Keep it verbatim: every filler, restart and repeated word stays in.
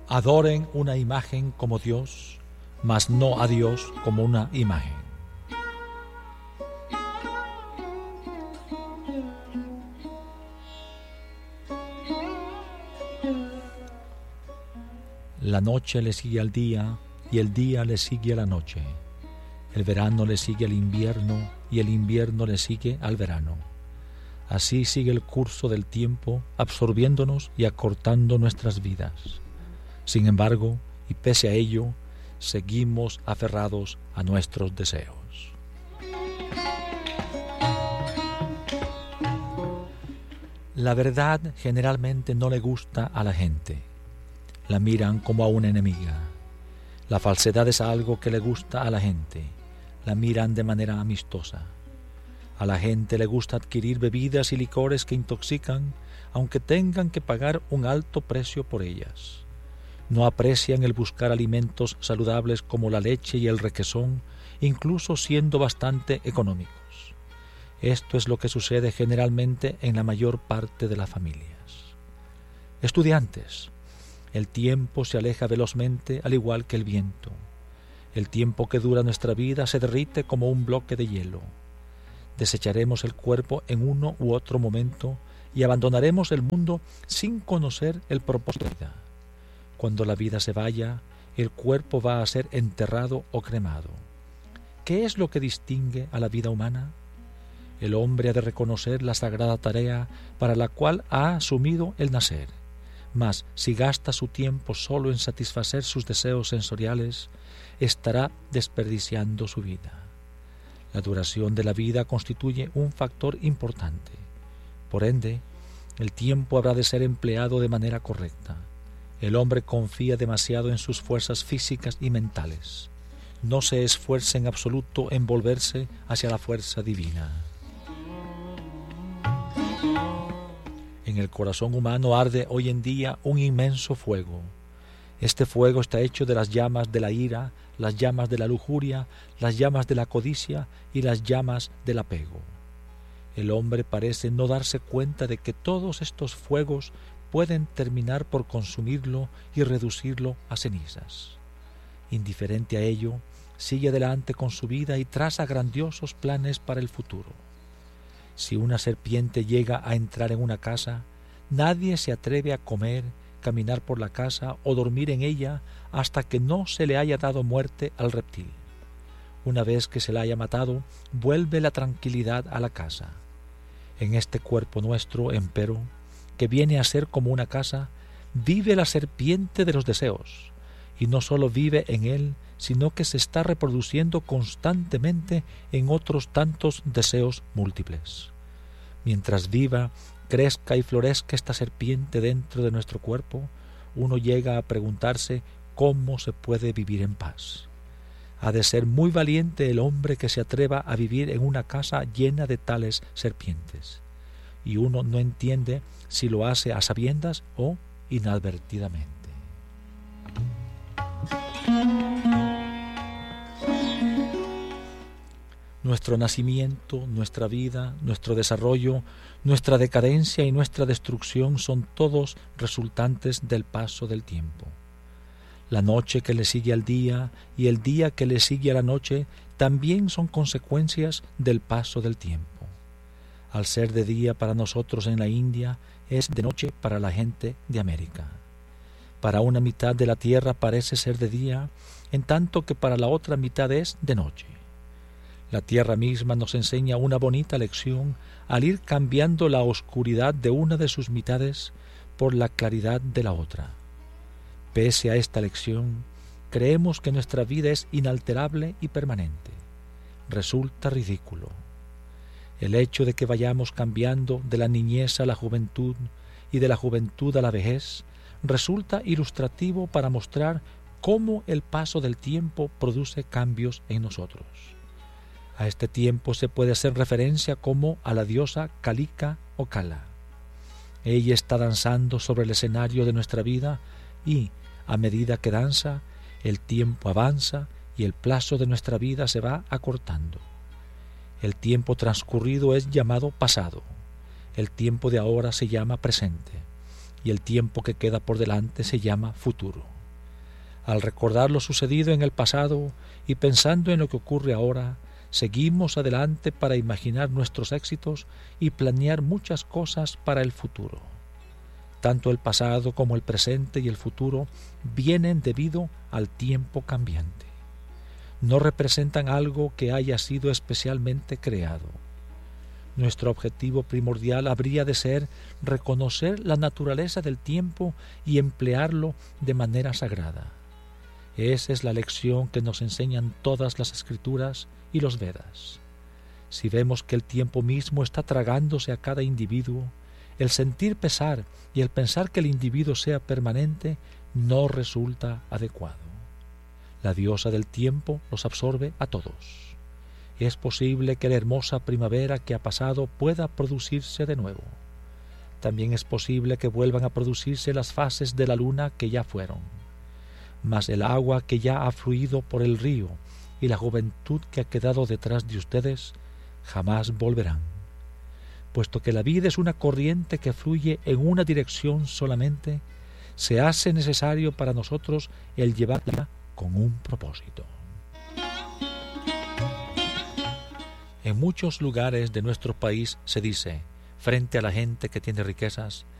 Adoren una imagen como Dios, mas no a Dios como una imagen. La noche le sigue al día y el día le sigue a la noche. El verano le sigue al invierno y el invierno le sigue al verano. Así sigue el curso del tiempo, absorbiéndonos y acortando nuestras vidas. Sin embargo, y pese a ello, seguimos aferrados a nuestros deseos. La verdad generalmente no le gusta a la gente. La miran como a una enemiga. La falsedad es algo que le gusta a la gente. La miran de manera amistosa. A la gente le gusta adquirir bebidas y licores que intoxican, aunque tengan que pagar un alto precio por ellas. No aprecian el buscar alimentos saludables como la leche y el requesón, incluso siendo bastante económicos. Esto es lo que sucede generalmente en la mayor parte de las familias. Estudiantes, el tiempo se aleja velozmente al igual que el viento. El tiempo que dura nuestra vida se derrite como un bloque de hielo. Desecharemos el cuerpo en uno u otro momento y abandonaremos el mundo sin conocer el propósito de la vida. Cuando la vida se vaya, el cuerpo va a ser enterrado o cremado. ¿Qué es lo que distingue a la vida humana? El hombre ha de reconocer la sagrada tarea para la cual ha asumido el nacer. Mas si gasta su tiempo solo en satisfacer sus deseos sensoriales, estará desperdiciando su vida. La duración de la vida constituye un factor importante. Por ende, el tiempo habrá de ser empleado de manera correcta. El hombre confía demasiado en sus fuerzas físicas y mentales. No se esfuerza en absoluto en volverse hacia la fuerza divina. En el corazón humano arde hoy en día un inmenso fuego. Este fuego está hecho de las llamas de la ira, las llamas de la lujuria, las llamas de la codicia y las llamas del apego. El hombre parece no darse cuenta de que todos estos fuegos pueden terminar por consumirlo y reducirlo a cenizas. Indiferente a ello, sigue adelante con su vida y traza grandiosos planes para el futuro. Si una serpiente llega a entrar en una casa, nadie se atreve a comer, caminar por la casa o dormir en ella hasta que no se le haya dado muerte al reptil. Una vez que se la haya matado, vuelve la tranquilidad a la casa. En este cuerpo nuestro, empero, que viene a ser como una casa, vive la serpiente de los deseos, y no solo vive en él, sino que se está reproduciendo constantemente en otros tantos deseos múltiples. Mientras viva, crezca y florezca esta serpiente dentro de nuestro cuerpo, uno llega a preguntarse cómo se puede vivir en paz. Ha de ser muy valiente el hombre que se atreva a vivir en una casa llena de tales serpientes, y uno no entiende si lo hace a sabiendas o inadvertidamente. Nuestro nacimiento, nuestra vida, nuestro desarrollo, nuestra decadencia y nuestra destrucción son todos resultantes del paso del tiempo. La noche que le sigue al día y el día que le sigue a la noche también son consecuencias del paso del tiempo. Al ser de día para nosotros en la India, es de noche para la gente de América. Para una mitad de la tierra parece ser de día, en tanto que para la otra mitad es de noche. La tierra misma nos enseña una bonita lección al ir cambiando la oscuridad de una de sus mitades por la claridad de la otra. Pese a esta lección, creemos que nuestra vida es inalterable y permanente. Resulta ridículo. El hecho de que vayamos cambiando de la niñez a la juventud y de la juventud a la vejez resulta ilustrativo para mostrar cómo el paso del tiempo produce cambios en nosotros. A este tiempo se puede hacer referencia como a la diosa Kalika o Kala. Ella está danzando sobre el escenario de nuestra vida y, a medida que danza, el tiempo avanza y el plazo de nuestra vida se va acortando. El tiempo transcurrido es llamado pasado, el tiempo de ahora se llama presente y el tiempo que queda por delante se llama futuro. Al recordar lo sucedido en el pasado y pensando en lo que ocurre ahora, seguimos adelante para imaginar nuestros éxitos y planear muchas cosas para el futuro. Tanto el pasado como el presente y el futuro vienen debido al tiempo cambiante. No representan algo que haya sido especialmente creado. Nuestro objetivo primordial habría de ser reconocer la naturaleza del tiempo y emplearlo de manera sagrada. Esa es la lección que nos enseñan todas las escrituras y los Vedas. Si vemos que el tiempo mismo está tragándose a cada individuo, el sentir pesar y el pensar que el individuo sea permanente no resulta adecuado. La diosa del tiempo los absorbe a todos. Es posible que la hermosa primavera que ha pasado pueda producirse de nuevo. También es posible que vuelvan a producirse las fases de la luna que ya fueron. Mas el agua que ya ha fluido por el río y la juventud que ha quedado detrás de ustedes jamás volverán. Puesto que la vida es una corriente que fluye en una dirección solamente, se hace necesario para nosotros el llevarla con un propósito. En muchos lugares de nuestro país se dice, frente a la gente que tiene riquezas,